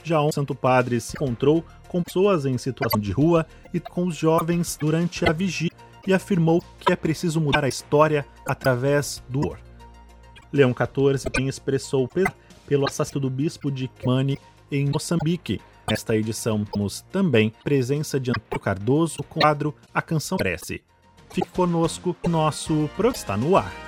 Já o Santo Padre se encontrou com pessoas em situação de rua e com os jovens durante a vigília e afirmou que é preciso mudar a história através do humor. Leão XIV também expressou pesar pelo assassinato do bispo de Kimani em Moçambique. Nesta edição temos também presença de Antônio Cardoso com o quadro A Canção Prece. Fique conosco, nosso programa está no ar.